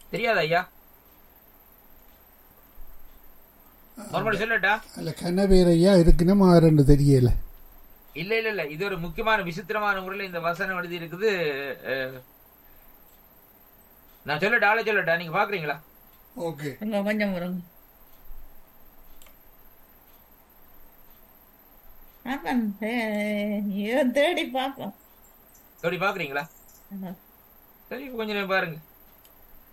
தெரியாதா ஐயா? மறுபடியும் சொல்லட்டா? அல்ல கனவேரையா இருக்குன்னா மாறன்னு தெரியல. இல்ல இல்ல இல்ல, இது ஒரு முக்கியமான விசித்திரமான முறையில் இந்த வசனம் எழுதி இருக்குது. நான் சொல்லட்டா? ஆளை சொல்லட்டா? நீங்க பாக்குறீங்களா? ஓகே. கொஞ்சம் வருங்க. தேடி பார்ப்போம். எப்படி பாக்குறீங்களா? சரி, கொஞ்ச நேரம் பாருங்க.